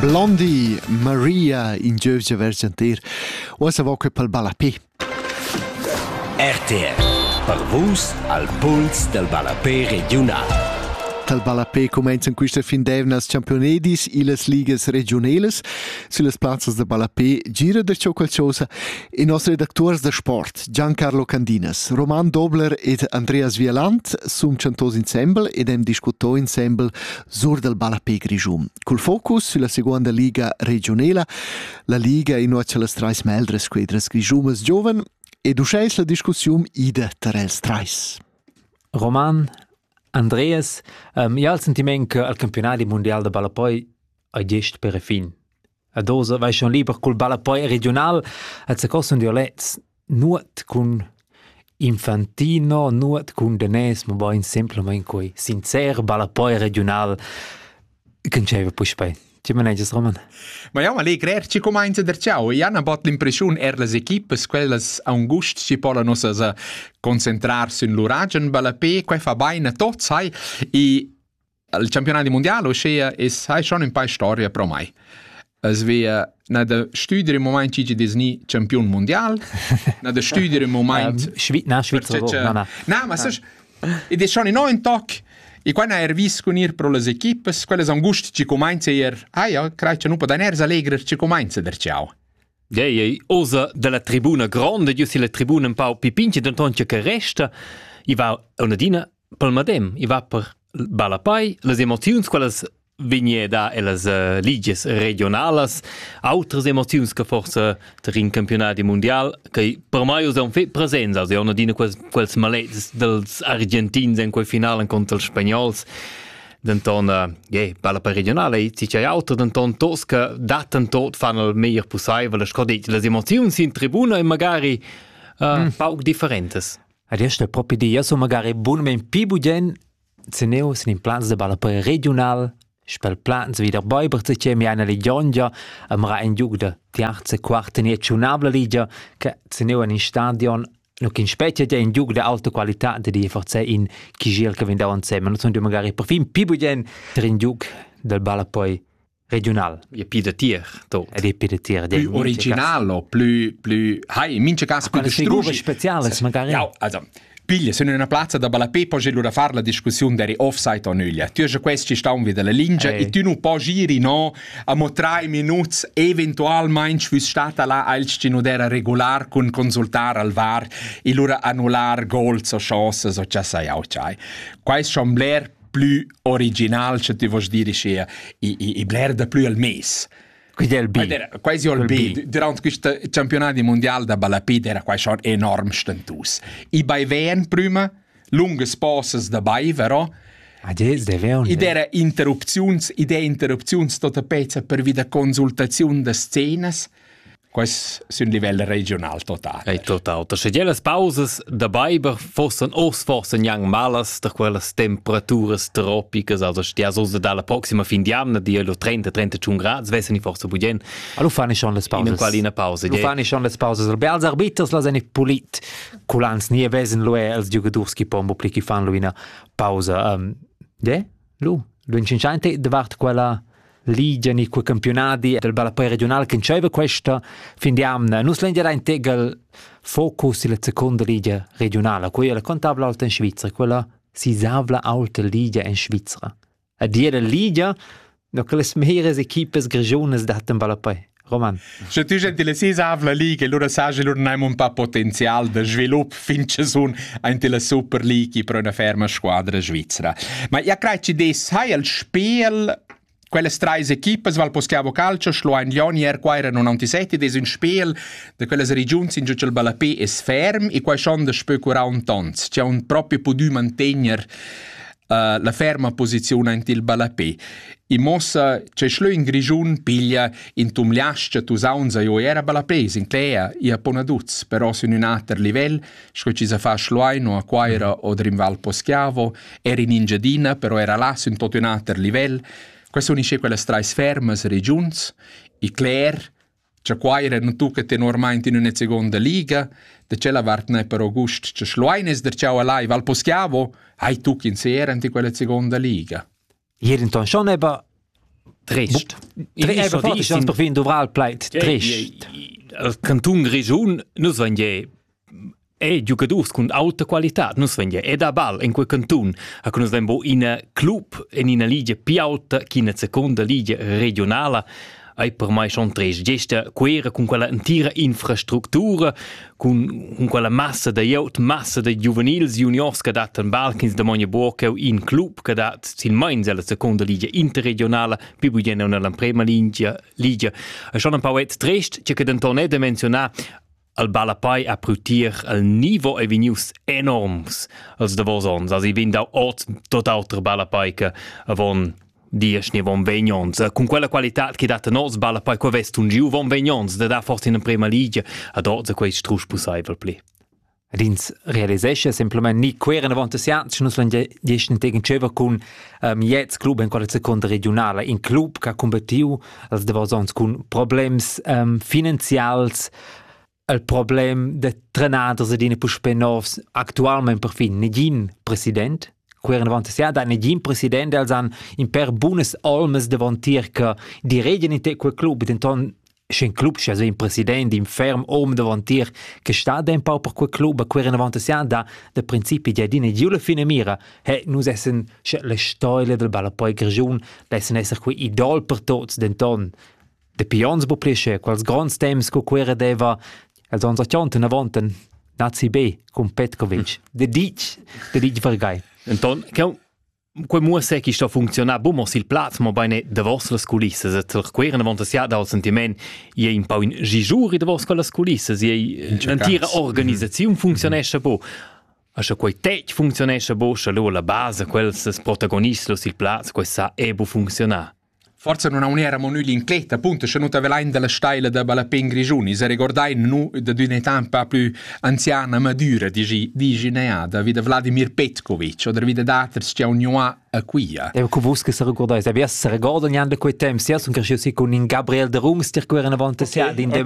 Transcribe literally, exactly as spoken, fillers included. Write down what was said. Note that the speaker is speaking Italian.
Blondie Maria in Giövgia Vergenter. Osa voce pel Balapé. R T R. Per vus al puls del Balapé regional. Tal Balapé comincian questa fin d'evnas campionedis e las ligas regionales. Sulle plazas de Balapé gira der ciò qualcosa i nostri redactors de sport, Giancarlo Candinas, Roman Dobler ed Andreas Vielant, sum cantos ensemble ed hem discuto ensemble sur del Balapé Grigium. Col focus sulla seconda liga regionale, la liga in noce las trais meldres quadras Grigiumes gioven, ed usceis la discussione ida tarels trais. Roman, Andreas, um, io ho il sentimento che al campionato mondiale di Balapoi è gest per fin. A dosa vai schon lieber col Balapoi regional, a se costen di olets, nuot con Infantino, nuot con Denes, ma poi semplicemente coi sincer Balapoi regional che c'è poi spai. Ci maneges, Roman? Ma ja, ma lì, grer, ci comincia der ciao. E hanno bot l'impressione er las equipes, quelles a un gust ci pollano sa concentrarsi in l'uragen Balapé, quei fa bene tot, sai, e il campionato mondiale, ossia, è sai schon un po' storia pro mai. Es via na de studier im moment ci des ni campion mondial, na de studier im moment um, Schweiz, na Schweizer, no, no. Na, ma sai, ed è schon in neun Tag. E quando er vis con ir pro les equipes, quelles angust ci comincia ir, ah ja, creice nu po da ners allegrer ci comincia der ciao. Ja, ja, osa della tribuna grande, giusti la tribuna un po' pipinci d'antoncia che resta, i va una dina pel madem, i va per Balapé, les emozions quelles vigne da e les uh, liges regionalas, altres emozions che forse ter in campionati mondial, che per mai us han fet presenza, also una dina quels, quels malets dels argentins in quel finale contro els spanyols, d'anton, uh, yeah, Balapé regionale, si c'è altro, d'anton tos che daten tot fan il meglio possibile, scodit, les emozions in tribuna e magari uh, mm. pauc differentes. Adesso è proprio di, io so magari buon men pibugen, se neo sin in plans de Balapé regional, spel plans wieder Bäuber zu cemi eine Legionja, am ra in jug de tiarze quarta nieccionabla liga, che se neo in stadion, no in specie de in jug de alta qualità de di forse in Kigil che vendau insieme, non sono magari per fin pibugen ter in jug del Balapé regional. E pi de tier, to. Ed e pi de tier. Più originale, più, più, hai, in mince caso, più de figure speciali, magari. Ja, also, piglia, sono in una piazza da Balapé, poi c'è fare la discussione deri offside o nulla. Tu hai questi stanno via dalla linea e tu non puoi giri, no, a mo tre minuti, eventualmente, fu stata là, als ci non era regolare con consultare al V A R e loro annullare gol o chance o già sai, o c'hai. Questo è un blair più originale, se ti vuoi dire, è il blair da più al mese. Quindi è il B. Quasi il B. Durante questo campionato mondiale da Balapé era quasi un enorme stentus. E bei Wien prima, lunghe passes dabei, vero? Ah, das de Wien. Ed era interrupzions, ed era interrupzions tota pezza per vida consultazione de scenes. Questo è un livello regionale totale. È total. Se quelle pauses dabei fossen os forse niang malas da quelle temperaturas tropicas, also stia so dalla prossima fin di anno di trenta trentacinque gradi, vessen forse bugen. Allora fanno schon le pauses. In qualina pausa. Allora fanno schon le pauses. Le als arbiters la sind polit. Kulans nie wesen lo als giocators che pombo pli che fanno una pausa. Um, de? Lu. Lu incinciante davart quella liga ni quei campionati del Balapé regionale che c'è questa fin di anno. Non si leggerà in tegel focus sulla seconda liga regionale, quella contabile alta in Svizzera, quella si savla alta liga in Svizzera. A dire liga, no che le meilleures equipes grigiones daten Balapé. Roman. Se tu senti le si savla liga, allora sai che loro hanno un po' potenziale di sviluppo finché sono anche la Super League per una ferma squadra svizzera. Ma io credo che adesso hai il spiel quelle tre equipes, Val Poschiavo Calcio, Schloin Lioni, Erquaira novantasette, des un spiel de quelle regioni in giù il Balapé è ferm e qua schon de specura un tons. C'è un proprio po' di mantenere uh, la ferma posizione in il Balapé. I mossa c'è schlo in Grigiun piglia in tumliascia tu saunza io era Balapé in Clea i a Ponaduz, però su un altro livello, sco ci sa fa Schloino a Quaira o in Val Poschiavo, era in Ingiadina, però era là su un tutto un altro livello. Questo unisce quelle tre fermes regioni, i Claire, c'è qua erano tu che te normalmente in una seconda liga, da c'è la vartne per August, c'è Schloines der ciao a live, al Poschiavo, hai tu che in erano in quella seconda liga. Ieri intanto schon eben trist. Tre, eh, bevor ich uns per fin dovral pleit trist. Il cantun Grigiun nus vegn è giocadors con alta qualità, nus vegn è da bal in quel cantun, a che nus vegn in una club in una liga più alta che in una seconda liga regionale. E per me sono trist. Gesta quera con quella intera infrastruttura, con, con quella massa di youth, massa di juvenils juniors che dat in Balkans da Mogna Borca in club che dat sil mains alla seconda liga interregionale, più bugiene nella prima liga. liga. E sono un po' trist, c'è che denton è da menzionare al Balapai a prutir al niveau è venius enorms als de vos ons. Also ich bin da ort tot alter Balapai che avon dies ne von vegnons con quella qualità che data nos Balapai co vest un giu von vegnons da da forse in prima liga ad orza quei strusch possible pli. Dins realisesce semplicemente ni queren avant sia ci nus lande gestern tegen cheva con um, jetzt club in quella seconda regionale in club che combattiu als de vos ons con problems um, finanzials. Il problem de trenaders e dine puspenovs actualment per fin negin president. Queren avant sia da negin president els han in per bunes almes davantir che diregen in te quel club denton schen club scha so in president in ferm om davantir che sta den pau per quel club queren avant sia da de principi di dine giule fine mira he nus essen le stoile del Balapai Grigiun lessen esser qui idol per tots denton de pions bu plesce quals grands temps co quera deva els ons atjonten avanten Nazi B con Petkovic de dic de dic vergai Enton che quei mo se che sta funziona bumo sil plaz mo bene de vostras culisses et der queren avant sia da sentiment ie in pau in gijuri de vostras culisses ie l'intera organizzazione funzionesce bo a sche quei tech funzionesce bo sche lo la base quels protagonistas sil plaz quei sa e bo funziona. Forse non un'era monuli in cletta, appunto, c'è venuta velain della stile da Balapin Grigiuni, se ricordai nu da un'età un po' più anziana, madura, di Gineada, vide Vladimir Petkovic, o da vide daters c'è un nuovo a quia. E che vos che se ricordai, se vi se ricorda niente quei tempi, sia sono cresciuti con in Gabriel de Rungs, ti queren avanti sia, in